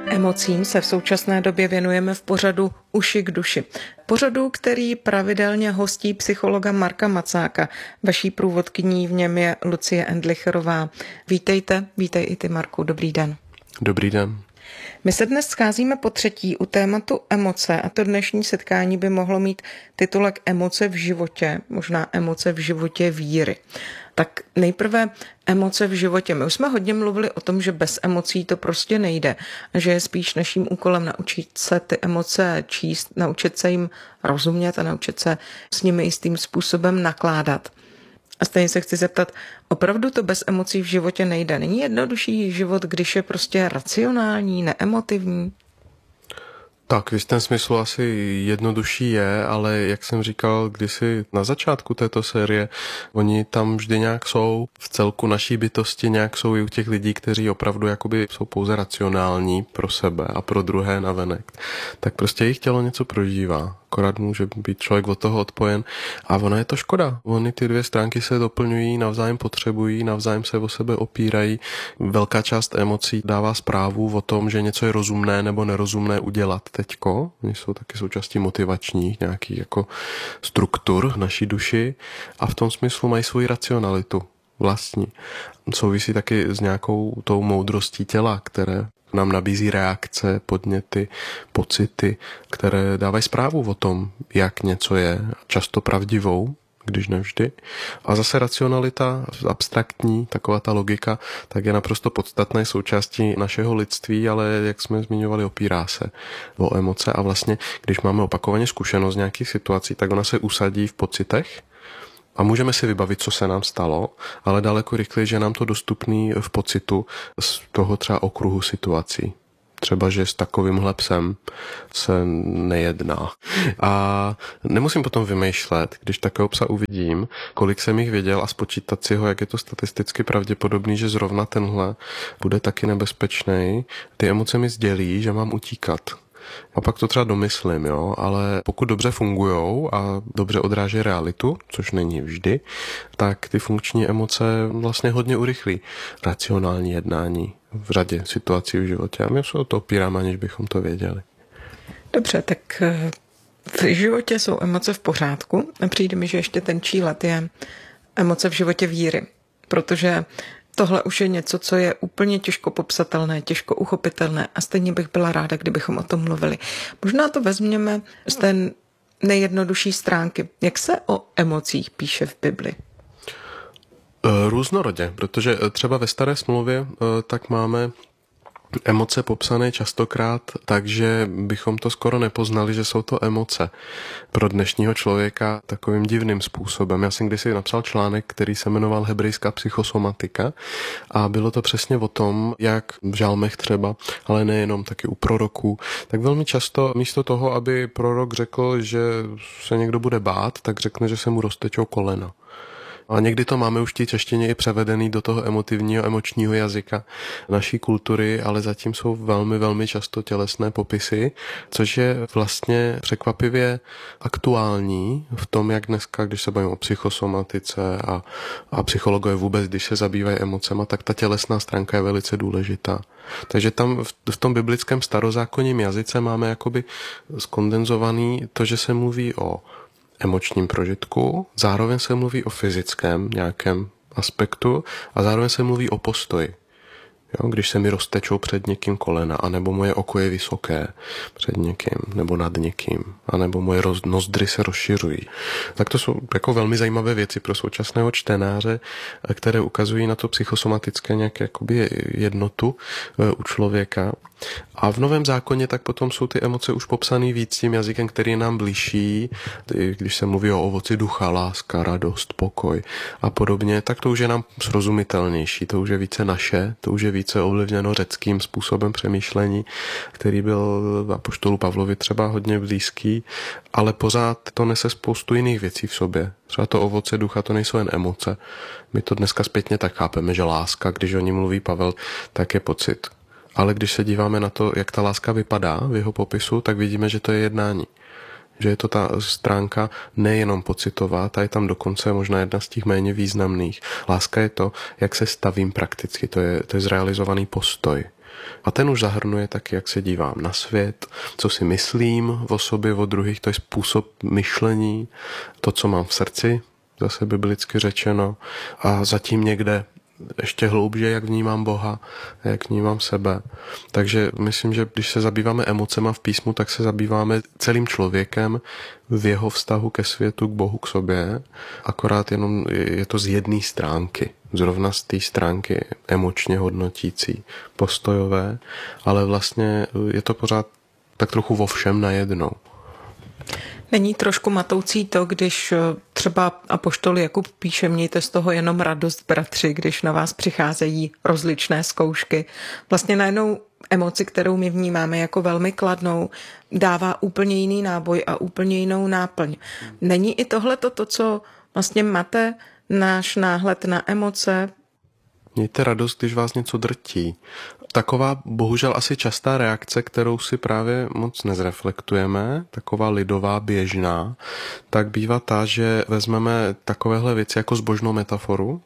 Emocím se v současné době věnujeme v pořadu Uši k duši. Pořadu, který pravidelně hostí psychologa Marka Macáka. Vaší průvodkyní v něm je Lucie Endlicherová. Vítej i ty, Marku, dobrý den. Dobrý den. My se dnes scházíme po třetí u tématu emoce a to dnešní setkání by mohlo mít titulek Emoce v životě, možná emoce v životě víry. Tak nejprve emoce v životě. My už jsme hodně mluvili o tom, že bez emocí to prostě nejde, že je spíš naším úkolem naučit se ty emoce číst, naučit se jim rozumět a naučit se s nimi jistým způsobem nakládat. A stejně se chci zeptat, opravdu to bez emocí v životě nejde? Není jednodušší život, když je prostě racionální, neemotivní? Tak, v jistém smyslu asi jednodušší je, ale jak jsem říkal kdysi na začátku této série, oni tam vždy nějak jsou, v celku naší bytosti nějak jsou i u těch lidí, kteří opravdu jakoby jsou pouze racionální pro sebe a pro druhé navenek. Tak prostě jejich tělo něco prožívá. Akorát může být člověk od toho odpojen a ono je to škoda. Ony ty dvě stránky se doplňují, navzájem potřebují, navzájem se o sebe opírají. Velká část emocí dává zprávu o tom, že něco je rozumné nebo nerozumné udělat teďko. Oni jsou taky součástí motivačních nějakých jako struktur v naší duši a v tom smyslu mají svoji racionalitu vlastní. Souvisí taky s nějakou tou moudrostí těla, které nám nabízí reakce, podněty, pocity, které dávají zprávu o tom, jak něco je, často pravdivou, když ne vždy. A zase racionalita, abstraktní, taková ta logika, tak je naprosto podstatné součástí našeho lidství, ale jak jsme zmiňovali, opírá se o emoce a vlastně, když máme opakovaně zkušenost z nějakých situací, tak ona se usadí v pocitech, a můžeme si vybavit, co se nám stalo, ale daleko rychleji, že nám to dostupný v pocitu z toho třeba okruhu situací. Třeba, že s takovýmhle psem se nejedná. A nemusím potom vymýšlet, když takového psa uvidím, kolik jsem jich viděl a spočítat si ho, jak je to statisticky pravděpodobný, že zrovna tenhle bude taky nebezpečný. Ty emoce mi sdělí, že mám utíkat. A pak to třeba domyslím, jo, ale pokud dobře fungujou a dobře odráží realitu, což není vždy, tak ty funkční emoce vlastně hodně urychlí racionální jednání v řadě situací v životě. A my se o to opíráme, aniž bychom to věděli. Dobře, tak v životě jsou emoce v pořádku. Přijde mi, že ještě ten let je emoce v životě víry, protože tohle už je něco, co je úplně těžko popsatelné, těžko uchopitelné a stejně bych byla ráda, kdybychom o tom mluvili. Možná to vezměme z té nejjednodušší stránky. Jak se o emocích píše v Bibli? Různorodě, protože třeba ve Staré smlouvě tak máme emoce popsané častokrát, takže bychom to skoro nepoznali, že jsou to emoce pro dnešního člověka takovým divným způsobem. Já jsem kdysi napsal článek, který se jmenoval Hebrejská psychosomatika a bylo to přesně o tom, jak v žalmech třeba, ale nejenom, taky u proroků, tak velmi často místo toho, aby prorok řekl, že se někdo bude bát, tak řekne, že se mu roztečou kolena. A někdy to máme už v té češtině i převedený do toho emotivního, emočního jazyka naší kultury, ale zatím jsou velmi, velmi často tělesné popisy, což je vlastně překvapivě aktuální v tom, jak dneska, když se bavíme o psychosomatice a psychologové vůbec, když se zabývají emocema, tak ta tělesná stránka je velice důležitá. Takže tam v tom biblickém starozákonním jazyce máme jakoby skondenzovaný to, že se mluví o emočním prožitku, zároveň se mluví o fyzickém nějakém aspektu a zároveň se mluví o postoji. Jo, když se mi roztečou před někým kolena, anebo moje oko je vysoké před někým, nebo nad někým, anebo moje nozdry se rozšiřují. Tak to jsou jako velmi zajímavé věci pro současného čtenáře, které ukazují na to psychosomatické nějaké jakoby jednotu u člověka. A v Novém zákoně tak potom jsou ty emoce už popsané víc tím jazykem, který je nám bližší, když se mluví o ovoci ducha, láska, radost, pokoj a podobně, tak to už je nám srozumitelnější, to už je více naše, to už je více ovlivněno řeckým způsobem přemýšlení, který byl apoštolu Pavlovi třeba hodně blízký, ale pořád to nese spoustu jiných věcí v sobě. Třeba to ovoce ducha, to nejsou jen emoce. My to dneska zpětně tak chápeme, že láska, když o ní mluví Pavel, tak je pocit. Ale když se díváme na to, jak ta láska vypadá v jeho popisu, tak vidíme, že to je jednání. Že je to ta stránka nejenom pocitová, ta je tam dokonce možná jedna z těch méně významných. Láska je to, jak se stavím prakticky, to je zrealizovaný postoj. A ten už zahrnuje taky, jak se dívám na svět, co si myslím o sobě, o druhých, to je způsob myšlení, to, co mám v srdci, zase biblicky řečeno, a zatím někde ještě hloubže, jak vnímám Boha, jak vnímám sebe. Takže myslím, že když se zabýváme emocema v písmu, tak se zabýváme celým člověkem v jeho vztahu ke světu, k Bohu, k sobě. Akorát jenom je to z jedné stránky. Zrovna z té stránky emočně hodnotící, postojové, ale vlastně je to pořád tak trochu vo všem najednou. Není trošku matoucí to, když třeba apoštol Jakub píše, mějte z toho jenom radost, bratři, když na vás přicházejí rozličné zkoušky. Vlastně najednou emoci, kterou my vnímáme jako velmi kladnou, dává úplně jiný náboj a úplně jinou náplň. Není i tohle to, co vlastně mate náš náhled na emoce? Mějte radost, když vás něco drtí. Taková bohužel asi častá reakce, kterou si právě moc nezreflektujeme, taková lidová, běžná, tak bývá ta, že vezmeme takovéhle věci jako zbožnou metaforu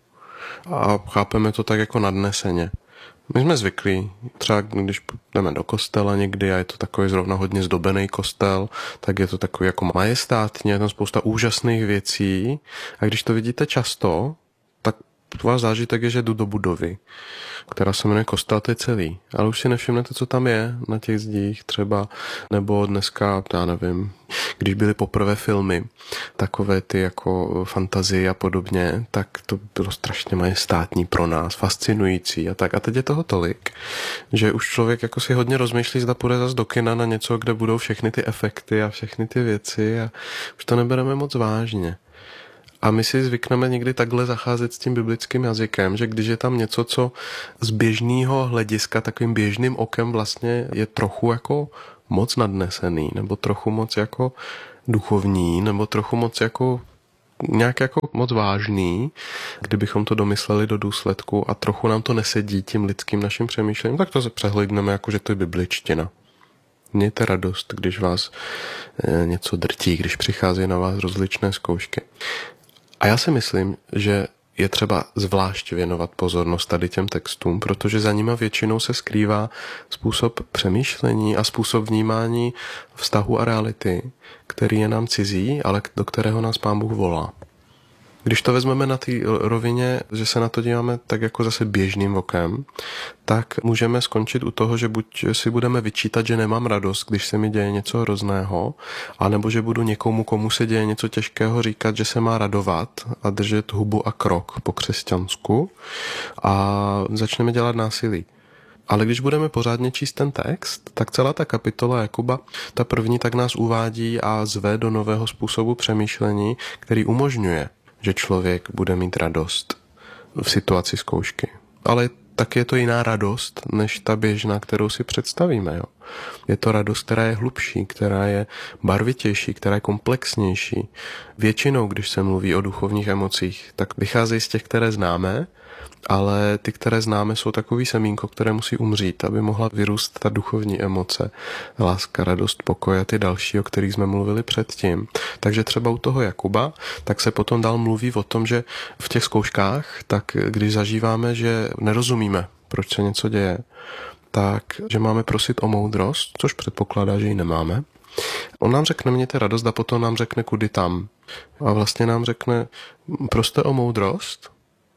a chápeme to tak jako nadneseně. My jsme zvyklí, třeba když jdeme do kostela někdy a je to takový zrovna hodně zdobený kostel, tak je to takový jako majestátně, je tam spousta úžasných věcí a když to vidíte často, tak váš zážitek je, že jdu do budovy, která se jmenuje kostel, to je celý. Ale už si nevšimnete, co tam je na těch zdích třeba, nebo dneska, já nevím, když byly poprvé filmy, takové ty jako fantazie a podobně, tak to bylo strašně majestátní pro nás, fascinující a tak. A teď je toho tolik, že už člověk jako si hodně rozmýšlí, zda půjde zase do kina na něco, kde budou všechny ty efekty a všechny ty věci a už to nebereme moc vážně. A my si zvykneme někdy takhle zacházet s tím biblickým jazykem, že když je tam něco, co z běžného hlediska takovým běžným okem vlastně je trochu jako moc nadnesený, nebo trochu moc jako duchovní, nebo trochu moc jako nějak jako moc vážný, kdybychom to domysleli do důsledku a trochu nám to nesedí tím lidským naším přemýšlením, tak to se přehledneme jako, že to je bibličtina. Mějte radost, když vás něco drtí, když přichází na vás rozličné zkoušky. A já si myslím, že je třeba zvlášť věnovat pozornost tady těm textům, protože za nima většinou se skrývá způsob přemýšlení a způsob vnímání vztahu a reality, který je nám cizí, ale do kterého nás Pán Bůh volá. Když to vezmeme na té rovině, že se na to díváme tak jako zase běžným okem, tak můžeme skončit u toho, že buď si budeme vyčítat, že nemám radost, když se mi děje něco hrozného, anebo že budu někomu, komu se děje něco těžkého, říkat, že se má radovat a držet hubu a krok po křesťansku a začneme dělat násilí. Ale když budeme pořádně číst ten text, tak celá ta kapitola Jakuba, ta první, tak nás uvádí a zve do nového způsobu přemýšlení, který umožňuje, že člověk bude mít radost v situaci zkoušky. Ale tak je to jiná radost, než ta běžná, kterou si představíme. Jo. Je to radost, která je hlubší, která je barvitější, která je komplexnější. Většinou, když se mluví o duchovních emocích, tak vycházejí z těch, které známe, ale ty, které známe, jsou takový semínko, které musí umřít, aby mohla vyrůst ta duchovní emoce, láska, radost, pokoj a ty další, o kterých jsme mluvili předtím. Takže třeba u toho Jakuba, tak se potom dál mluví o tom, že v těch zkouškách, tak když zažíváme, že nerozumíme, proč se něco děje, tak že máme prosit o moudrost, což předpokládá, že ji nemáme. On nám řekne, mějte radost, a potom nám řekne, kudy tam. A vlastně nám řekne, proste o moudrost.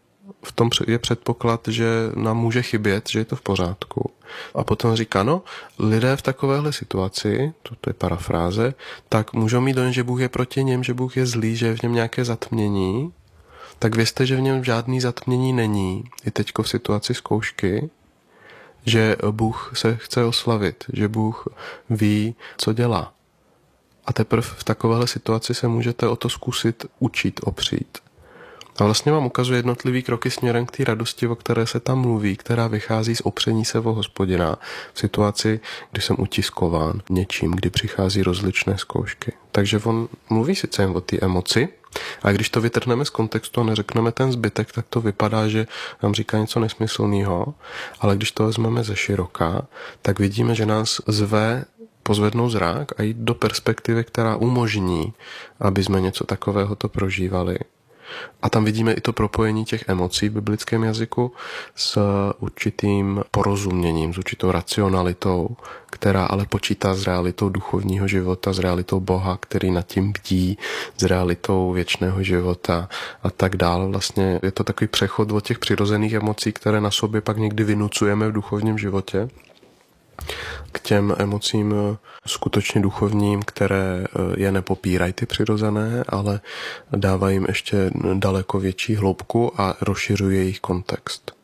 V tom je předpoklad, že nám může chybět, že je to v pořádku. A potom říká, no, lidé v takovéhle situaci, to je parafráze, tak můžou mít dojem, že Bůh je proti něm, že Bůh je zlý, že je v něm nějaké zatmění, tak vězte, že v něm žádný zatmění není. I teďko v situaci zkoušky, že Bůh se chce oslavit, že Bůh ví, co dělá. A teprve v takovéhle situaci se můžete o to zkusit učit, opřít. A vlastně vám ukazuje jednotlivý kroky směrem k té radosti, o které se tam mluví, která vychází z opření se o Hospodina v situaci, kdy jsem utiskován něčím, kdy přichází rozličné zkoušky. Takže on mluví sice jen o té emoci, a když to vytrhneme z kontextu a neřekneme ten zbytek, tak to vypadá, že nám říká něco nesmyslného, ale když to vezmeme ze široka, tak vidíme, že nás zve pozvednout zrak a jít do perspektivy, která umožní, aby jsme něco takového to prožívali. A tam vidíme i to propojení těch emocí v biblickém jazyku s určitým porozuměním, s určitou racionalitou, která ale počítá s realitou duchovního života, s realitou Boha, který nad tím bdí, s realitou věčného života a tak dále. Vlastně je to takový přechod od těch přirozených emocí, které na sobě pak někdy vynucujeme v duchovním životě, k těm emocím skutečně duchovním, které je nepopírají ty přirozené, ale dávají jim ještě daleko větší hloubku a rozšiřují jejich kontext.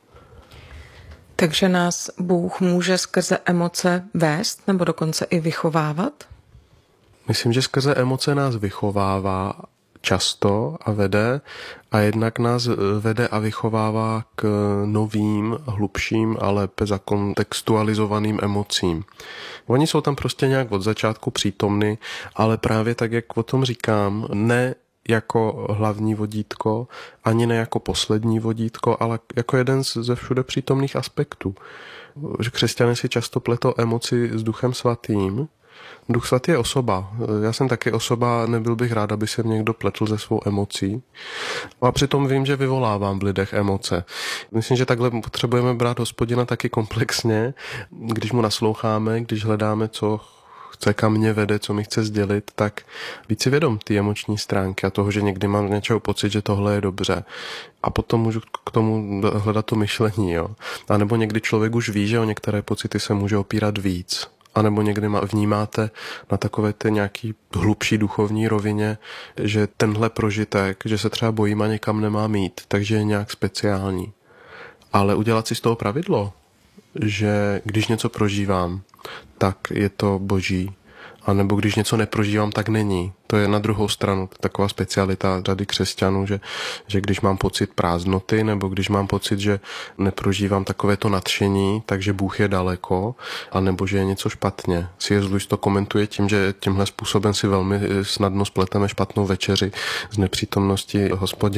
Takže nás Bůh může skrze emoce vést nebo dokonce i vychovávat? Myslím, že skrze emoce nás vychovává často a vede a jednak nás vede a vychovává k novým, hlubším a lépe zakontextualizovaným emocím. Oni jsou tam prostě nějak od začátku přítomny, ale právě tak, jak o tom říkám, ne jako hlavní vodítko, ani ne jako poslední vodítko, ale jako jeden ze všude přítomných aspektů. Že křesťané si často pletou emoci s Duchem svatým. Duch svatý je osoba. Já jsem taky osoba, nebyl bych rád, aby se mě někdo pletl ze svou emocí. A přitom vím, že vyvolávám v lidech emoce. Myslím, že takhle potřebujeme brát Hospodina taky komplexně, když mu nasloucháme, když hledáme, co chce, kam mě vede, co mi chce sdělit, tak být si vědom ty emoční stránky a toho, že někdy mám něčeho pocit, že tohle je dobře. A potom můžu k tomu hledat to myšlení. Jo. A nebo někdy člověk už ví, že o některé pocity se může opírat víc. A nebo někdy vnímáte na takové té nějaký hlubší duchovní rovině, že tenhle prožitek, že se třeba bojím a někam nemá mít, takže je nějak speciální. Ale udělat si z toho pravidlo, že když něco prožívám, tak je to boží. A nebo když něco neprožívám, tak není. To je na druhou stranu taková specialita řady křesťanů, že když mám pocit prázdnoty, nebo když mám pocit, že neprožívám takovéto nadšení, takže Bůh je daleko, anebo že je něco špatně. C.S. Lewis to komentuje tím, že tímhle způsobem si velmi snadno spleteme špatnou večeři z nepřítomnosti Hospodina.